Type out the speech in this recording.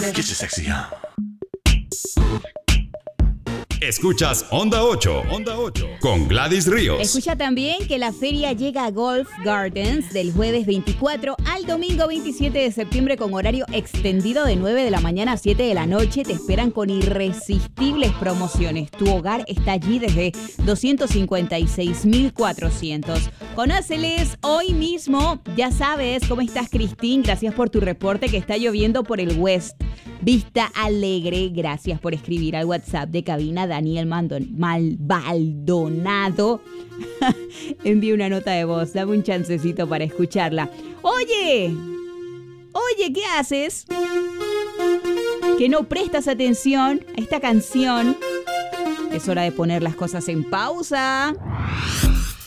Get your sexy on. Escuchas Onda 8 con Gladys Ríos. Escucha también que la feria llega a Golf Gardens del jueves 24 al domingo 27 de septiembre con horario extendido de 9 de la mañana a 7 de la noche. Te esperan con irresistibles promociones. Tu hogar está allí desde 256,400. Conóceles hoy mismo. Ya sabes cómo estás, Cristín. Gracias por tu reporte que está lloviendo por el West. Vista Alegre, gracias por escribir al WhatsApp de cabina. Daniel Maldonado envía una nota de voz, dame un chancecito para escucharla. Oye, ¿qué haces? Que no prestas atención a esta canción. Es hora de poner las cosas en pausa.